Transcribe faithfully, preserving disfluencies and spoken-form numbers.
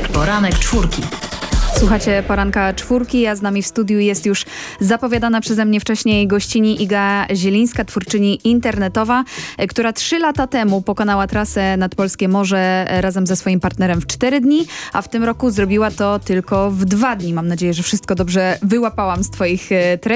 Poranek czwórki. Słuchacie Poranka Czwórki, a z nami w studiu jest już zapowiadana przeze mnie wcześniej gościni Iga Zielińska, twórczyni internetowa, która trzy lata temu pokonała trasę nad Polskie Morze razem ze swoim partnerem w cztery dni, a w tym roku zrobiła to tylko w dwa dni. Mam nadzieję, że wszystko dobrze wyłapałam z twoich treści.